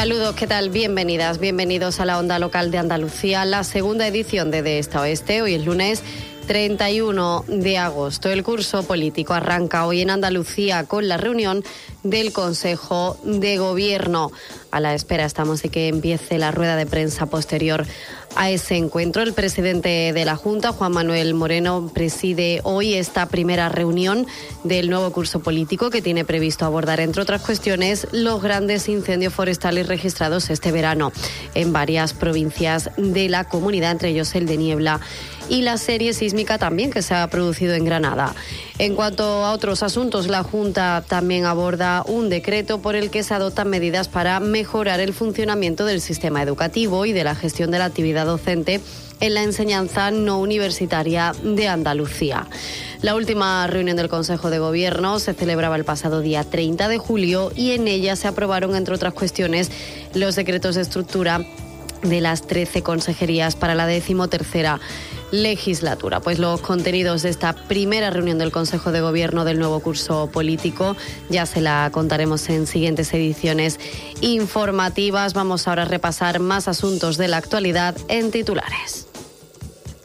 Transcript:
Saludos, ¿qué tal? Bienvenidas, bienvenidos a la Onda Local de Andalucía, la segunda edición de Esta Oeste. Hoy es lunes 31 de agosto. El curso político arranca hoy en Andalucía con la reunión del Consejo de Gobierno. A la espera estamos de que empiece la rueda de prensa posterior a ese encuentro. El presidente de la Junta, Juan Manuel Moreno, preside hoy esta primera reunión del nuevo curso político que tiene previsto abordar, entre otras cuestiones, los grandes incendios forestales registrados este verano en varias provincias de la comunidad, entre ellos el de Niebla, y la serie sísmica también que se ha producido en Granada. En cuanto a otros asuntos, la Junta también aborda un decreto por el que se adoptan medidas para mejorar el funcionamiento del sistema educativo y de la gestión de la actividad docente en la enseñanza no universitaria de Andalucía. La última reunión del Consejo de Gobierno se celebraba el pasado día 30 de julio y en ella se aprobaron, entre otras cuestiones, los decretos de estructura de las 13 consejerías para la 13ª legislatura. Pues los contenidos de esta primera reunión del Consejo de Gobierno del nuevo curso político ya se la contaremos en siguientes ediciones informativas. Vamos ahora a repasar más asuntos de la actualidad en titulares.